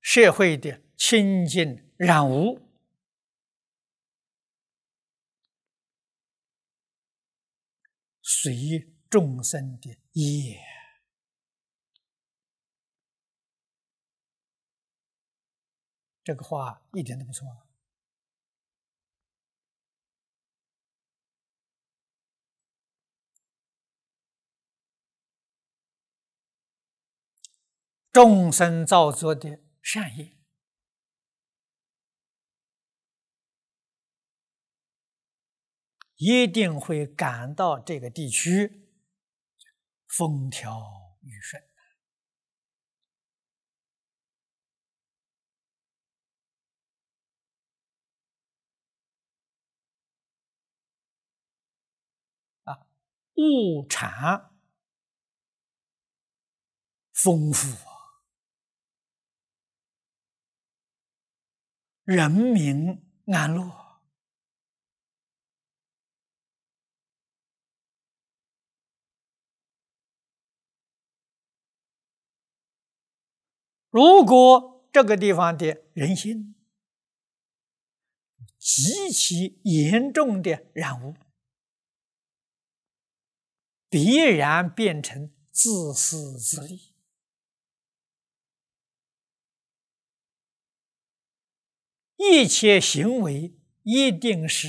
社会的清净染污，随众生的业。这个话一点都不错。众生造作的善业，一定会感到这个地区风调雨顺啊，物产丰富啊，人民安乐。如果这个地方的人心极其严重的染污，必然变成自私自利，一切行为一定是